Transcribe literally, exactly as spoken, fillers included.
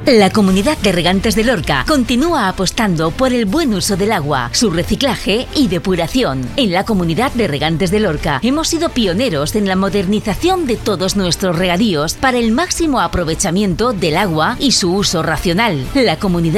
La Comunidad de Regantes de Lorca continúa apostando por el buen uso del agua, su reciclaje y depuración. En la Comunidad de Regantes de Lorca hemos sido pioneros en la modernización de todos nuestros regadíos para el máximo aprovechamiento del agua y su uso racional. La Comunidad